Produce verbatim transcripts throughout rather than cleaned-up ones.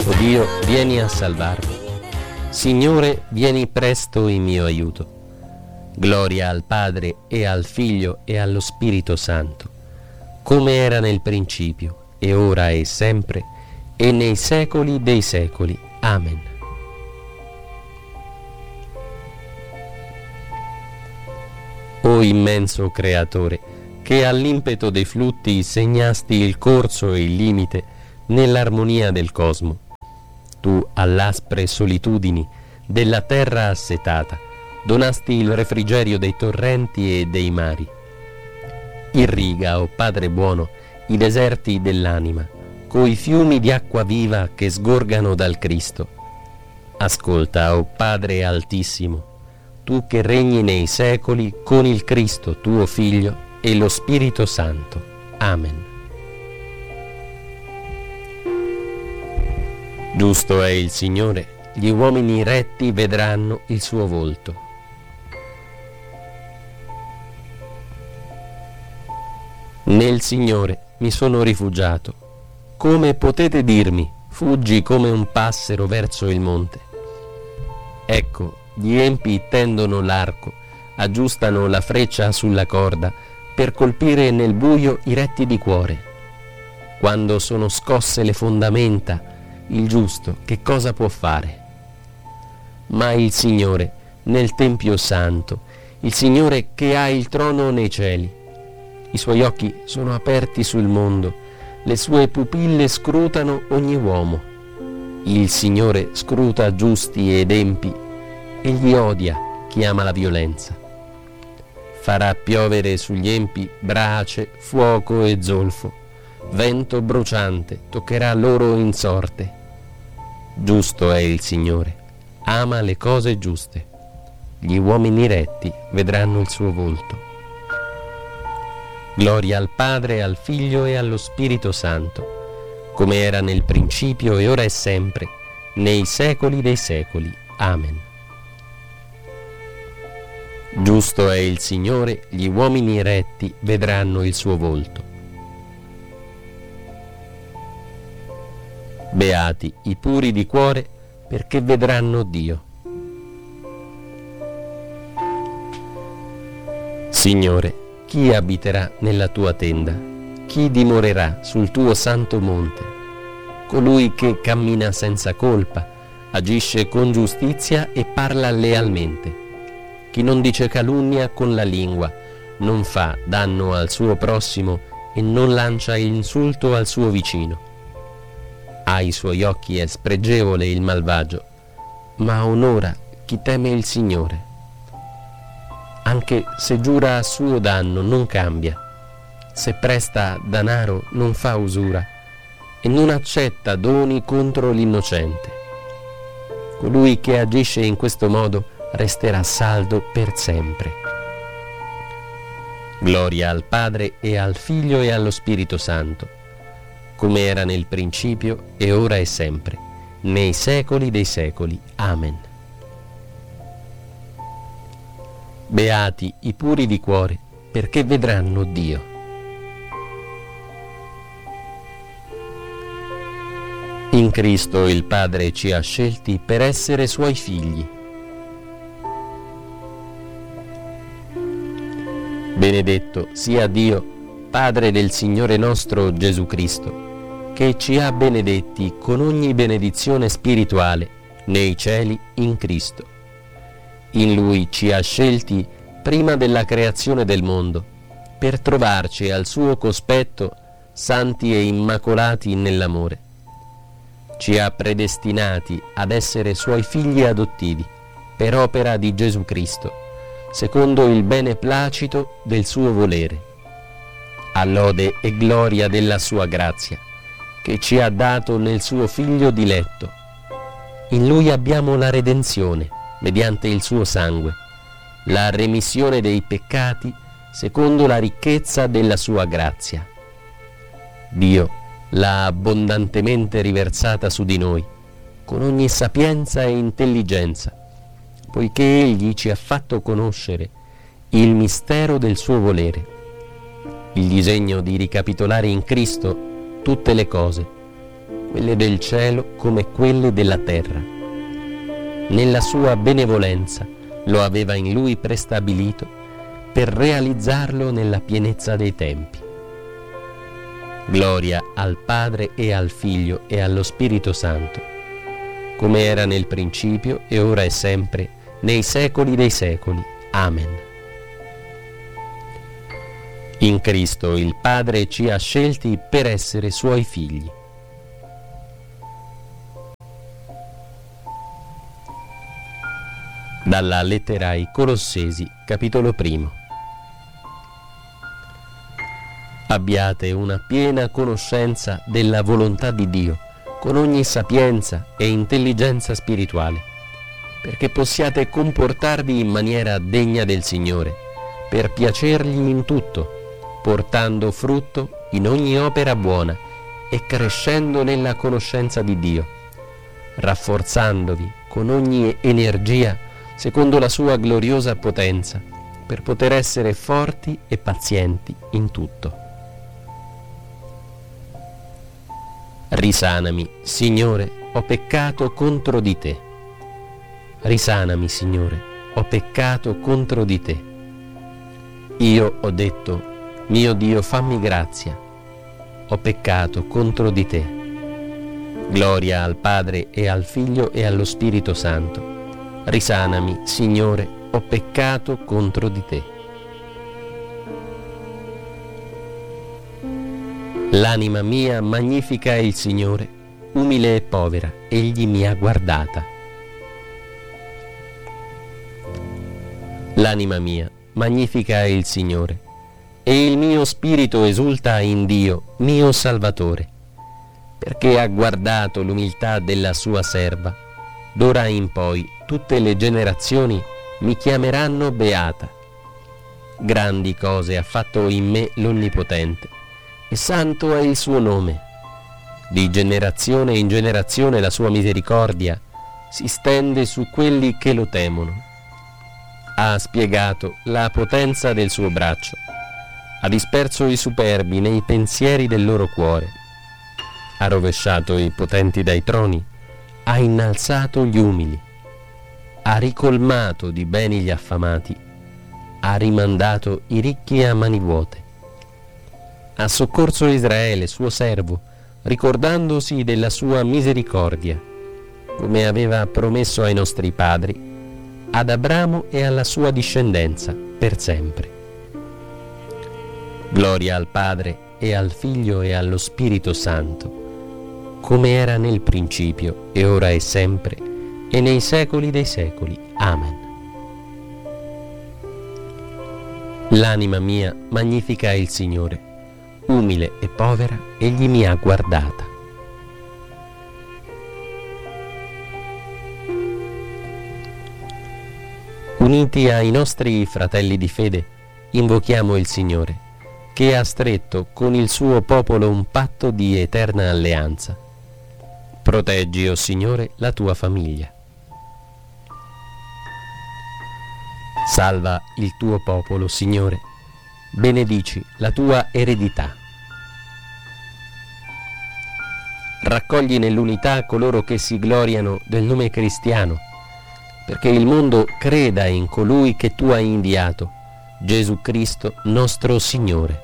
O Dio, vieni a salvarmi. Signore, vieni presto in mio aiuto. Gloria al Padre e al Figlio e allo Spirito Santo, come era nel principio, e ora e sempre, e nei secoli dei secoli. Amen. O immenso Creatore, che all'impeto dei flutti segnasti il corso e il limite nell'armonia del cosmo, tu all'aspre solitudini della terra assetata donasti il refrigerio dei torrenti e dei mari. Irriga, o Padre buono, i deserti dell'anima coi fiumi di acqua viva che sgorgano dal Cristo. Ascolta, o Padre altissimo, tu che regni nei secoli con il Cristo tuo Figlio e lo Spirito Santo. Amen. Giusto è il Signore, gli uomini retti vedranno il suo volto. Nel Signore mi sono rifugiato. Come potete dirmi, fuggi come un passero verso il monte? Ecco, gli empi tendono l'arco, aggiustano la freccia sulla corda per colpire nel buio i retti di cuore. Quando sono scosse le fondamenta, il giusto che cosa può fare? Ma il Signore nel Tempio Santo, il Signore che ha il trono nei cieli, i suoi occhi sono aperti sul mondo, le sue pupille scrutano ogni uomo. Il Signore scruta giusti ed empi, egli odia chi ama la violenza. Farà piovere sugli empi brace, fuoco e zolfo, vento bruciante toccherà loro in sorte. Giusto è il Signore, ama le cose giuste, gli uomini retti vedranno il suo volto. Gloria al Padre, al Figlio e allo Spirito Santo, come era nel principio e ora e sempre, nei secoli dei secoli. Amen. Giusto è il Signore, gli uomini retti vedranno il suo volto. Beati i puri di cuore, perché vedranno Dio. Signore, chi abiterà nella tua tenda? Chi dimorerà sul tuo santo monte? Colui che cammina senza colpa, agisce con giustizia e parla lealmente. Chi non dice calunnia con la lingua, non fa danno al suo prossimo e non lancia insulto al suo vicino. Ai suoi occhi è spregevole il malvagio, ma onora chi teme il Signore. Anche se giura a suo danno non cambia, se presta danaro non fa usura e non accetta doni contro l'innocente. Colui che agisce in questo modo resterà saldo per sempre. Gloria al Padre e al Figlio e allo Spirito Santo, come era nel principio e ora e sempre, nei secoli dei secoli. Amen. Beati i puri di cuore, perché vedranno Dio. In Cristo il Padre ci ha scelti per essere Suoi figli. Benedetto sia Dio, Padre del Signore nostro Gesù Cristo, che ci ha benedetti con ogni benedizione spirituale nei cieli in Cristo. In Lui ci ha scelti prima della creazione del mondo, per trovarci al suo cospetto santi e immacolati nell'amore. Ci ha predestinati ad essere Suoi figli adottivi, per opera di Gesù Cristo, secondo il beneplacito del suo volere, a lode e gloria della sua grazia, che ci ha dato nel suo Figlio diletto. In Lui abbiamo la redenzione, mediante il suo sangue, la remissione dei peccati secondo la ricchezza della sua grazia. Dio l'ha abbondantemente riversata su di noi, con ogni sapienza e intelligenza, poiché Egli ci ha fatto conoscere il mistero del suo volere, il disegno di ricapitolare in Cristo tutte le cose, quelle del cielo come quelle della terra. Nella sua benevolenza lo aveva in lui prestabilito per realizzarlo nella pienezza dei tempi. Gloria al Padre e al Figlio e allo Spirito Santo, come era nel principio e ora e sempre, nei secoli dei secoli. Amen. In Cristo il Padre ci ha scelti per essere Suoi figli. Dalla lettera ai Colossesi, capitolo primo. Abbiate una piena conoscenza della volontà di Dio, con ogni sapienza e intelligenza spirituale, perché possiate comportarvi in maniera degna del Signore, per piacergli in tutto, portando frutto in ogni opera buona e crescendo nella conoscenza di Dio, rafforzandovi con ogni energia secondo la sua gloriosa potenza, per poter essere forti e pazienti in tutto. Risanami, Signore, ho peccato contro di te. Risanami, Signore, ho peccato contro di te. Io ho detto, mio Dio, fammi grazia. Ho peccato contro di te. Gloria al Padre e al Figlio e allo Spirito Santo. Risanami, Signore, ho peccato contro di te. L'anima mia magnifica il Signore, umile e povera, egli mi ha guardata. L'anima mia magnifica il Signore, e il mio spirito esulta in Dio, mio Salvatore, perché ha guardato l'umiltà della sua serva. D'ora in poi tutte le generazioni mi chiameranno beata. Grandi cose ha fatto in me l'Onnipotente, e santo è il suo nome. Di generazione in generazione la sua misericordia si stende su quelli che lo temono. Ha spiegato la potenza del suo braccio, ha disperso i superbi nei pensieri del loro cuore, ha rovesciato i potenti dai troni, ha innalzato gli umili, ha ricolmato di beni gli affamati, ha rimandato i ricchi a mani vuote. Ha soccorso Israele, suo servo, ricordandosi della sua misericordia, come aveva promesso ai nostri padri, ad Abramo e alla sua discendenza, per sempre. Gloria al Padre e al Figlio e allo Spirito Santo, come era nel principio e ora e sempre, e nei secoli dei secoli. Amen. L'anima mia magnifica il Signore, umile e povera, egli mi ha guardata. Uniti ai nostri fratelli di fede, invochiamo il Signore, che ha stretto con il suo popolo un patto di eterna alleanza. Proteggi, o Signore, la tua famiglia. Salva il tuo popolo, Signore. Benedici la tua eredità. Raccogli nell'unità coloro che si gloriano del nome cristiano, perché il mondo creda in colui che tu hai inviato, Gesù Cristo nostro Signore.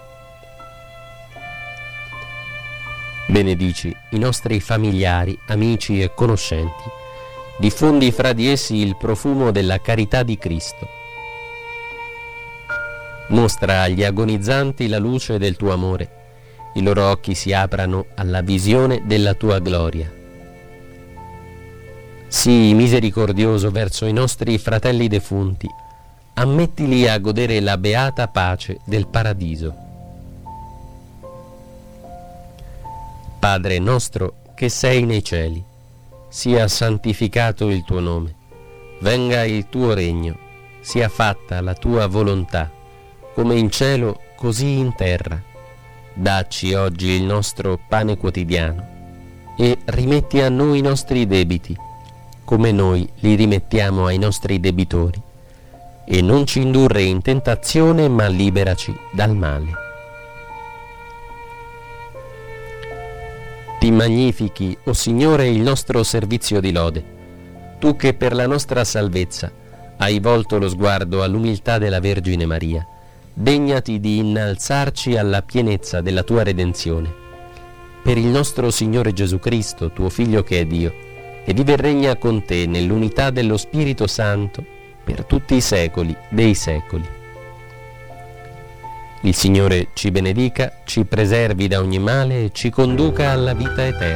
Benedici i nostri familiari, amici e conoscenti, diffondi fra di essi il profumo della carità di Cristo. Mostra agli agonizzanti la luce del tuo amore, i loro occhi si aprano alla visione della tua gloria. Sii misericordioso verso i nostri fratelli defunti, ammettili a godere la beata pace del paradiso. Padre nostro che sei nei cieli, sia santificato il tuo nome, venga il tuo regno, sia fatta la tua volontà, come in cielo così in terra. Dacci oggi il nostro pane quotidiano e rimetti a noi i nostri debiti, come noi li rimettiamo ai nostri debitori, e non ci indurre in tentazione, ma liberaci dal male. Ti magnifichi, o Signore, il nostro servizio di lode. Tu che per la nostra salvezza hai volto lo sguardo all'umiltà della Vergine Maria, degnati di innalzarci alla pienezza della tua redenzione. Per il nostro Signore Gesù Cristo, tuo Figlio che è Dio, e vive e regna con te nell'unità dello Spirito Santo per tutti i secoli dei secoli. Il Signore ci benedica, ci preservi da ogni male e ci conduca alla vita eterna.